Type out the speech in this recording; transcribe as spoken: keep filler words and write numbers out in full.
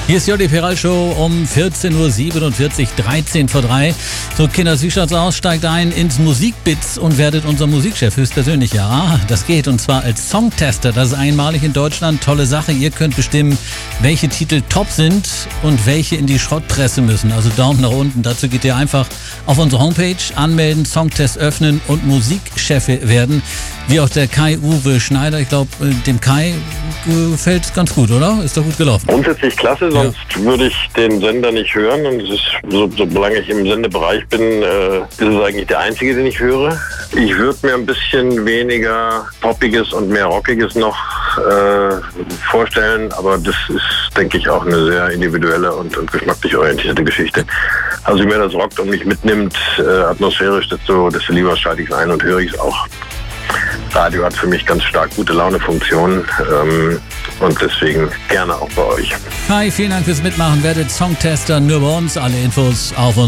Hier ist Jordi Peral Show um vierzehn Uhr siebenundvierzig, dreizehn vor drei. So, Kinder, wie schaut's aus? Steigt ein ins Musikbits und werdet unser Musikchef höchstpersönlich. Ja, das geht. Und zwar als Songtester. Das ist einmalig in Deutschland. Tolle Sache. Ihr könnt bestimmen, welche Titel top sind und welche in die Schrottpresse müssen. Also Daumen nach unten. Dazu geht ihr einfach auf unsere Homepage, anmelden, Songtest öffnen und Musikchef werden. Wie auch der Kai-Uwe Schneider. Ich glaube, dem Kai gefällt es ganz gut, oder? Ist doch gut gelaufen. Grundsätzlich klasse, sonst ja. würde ich den Sender nicht hören. Und es ist, so, solange ich im Sendebereich bin, äh, ist es eigentlich der einzige, den ich höre. Ich würde mir ein bisschen weniger Poppiges und mehr Rockiges noch äh, vorstellen, aber das ist, denke ich, auch eine sehr individuelle und, und geschmacklich orientierte Geschichte. Also je mehr das rockt und mich mitnimmt, äh, atmosphärisch, desto, desto lieber schalte ich es ein und höre ich es auch. Radio hat für mich ganz stark gute Laune-Funktionen ähm, und deswegen gerne auch bei euch. Kai, vielen Dank fürs Mitmachen. Werdet Songtester nur bei uns. Alle Infos auf uns.